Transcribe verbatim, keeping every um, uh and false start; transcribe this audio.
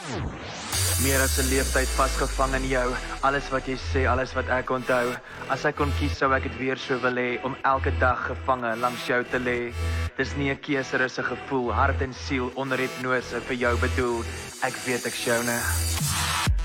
Meer as 'n leeftyd vasgevang in jou. Alles wat jy sê, alles wat ek onthou. As ek kon kies sou ek dit weer so wil hê, om elke dag gevange langs jou te lê. Dis nie 'n keuse, dis 'n gevoel, hart en siel onder hipnose vir jou bedoel. Ek weet ek sjou nou.